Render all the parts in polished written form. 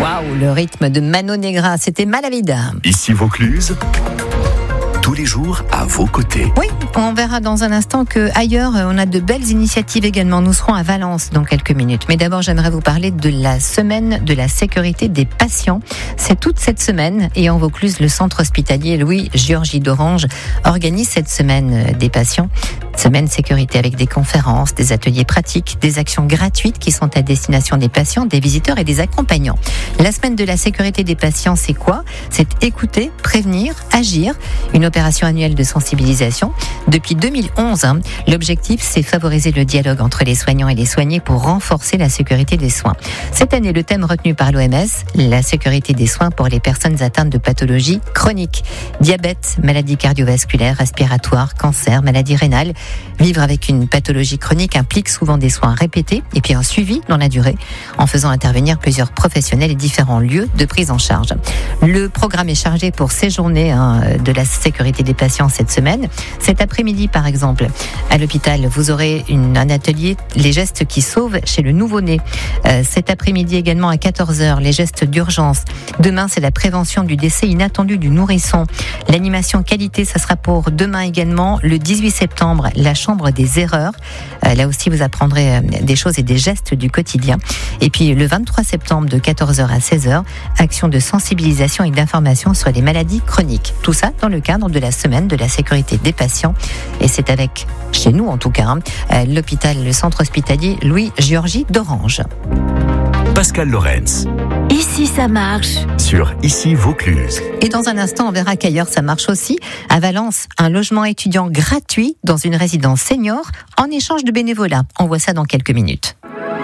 Waouh, le rythme de Mano Negra, c'était Malavida. Ici Vaucluse, tous les jours à vos côtés. Oui, on verra dans un instant qu'ailleurs, on a de belles initiatives également. Nous serons à Valence dans quelques minutes. Mais d'abord, j'aimerais vous parler de la semaine de la sécurité des patients. C'est toute cette semaine et en Vaucluse, le centre hospitalier Louis-Georgie d'Orange organise cette semaine des patients. Semaine sécurité avec des conférences, des ateliers pratiques, des actions gratuites qui sont à destination des patients, des visiteurs et des accompagnants. La semaine de la sécurité des patients, c'est quoi ? C'est écouter, prévenir, agir. Une opération annuelle de sensibilisation. Depuis 2011, l'objectif, c'est favoriser le dialogue entre les soignants et les soignés pour renforcer la sécurité des soins. Cette année, le thème retenu par l'OMS, la sécurité des soins pour les personnes atteintes de pathologies chroniques. Diabète, maladies cardiovasculaires, respiratoires, cancer, maladies rénales. Vivre avec une pathologie chronique implique souvent des soins répétés et puis un suivi dans la durée en faisant intervenir plusieurs professionnels et différents lieux de prise en charge. Le programme est chargé pour ces journées de la sécurité des patients cette semaine. Cet après-midi, par exemple, à l'hôpital, vous aurez un atelier Les gestes qui sauvent chez le nouveau-né. Cet après-midi également à 14h, les gestes d'urgence. Demain, c'est la prévention du décès inattendu du nourrisson. L'animation qualité, ça sera pour demain également, le 18 septembre, la chambre des erreurs. Là aussi, vous apprendrez des choses et des gestes du quotidien. Et puis, le 23 septembre, de 14h à 16h, action de sensibilisation et d'information sur les maladies chroniques. Tout ça dans le cadre de la semaine de la sécurité des patients. Et c'est avec, chez nous en tout cas, l'hôpital, le centre hospitalier Louis-Georgie d'Orange. Pascal Lorenz. Ici, ça marche. Sur Ici Vaucluse. Et dans un instant, on verra qu'ailleurs, ça marche aussi. À Valence, un logement étudiant gratuit dans une résidence senior en échange de bénévolat. On voit ça dans quelques minutes.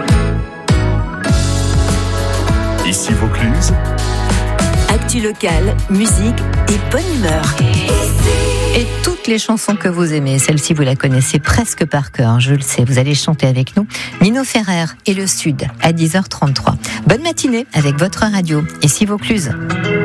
Ici Vaucluse. Actu locale, musique et bonne humeur. Et toutes les chansons que vous aimez, celle-ci vous la connaissez presque par cœur, je le sais, vous allez chanter avec nous. Nino Ferrer et le Sud à 10h33. Bonne matinée avec votre radio, Ici Vaucluse.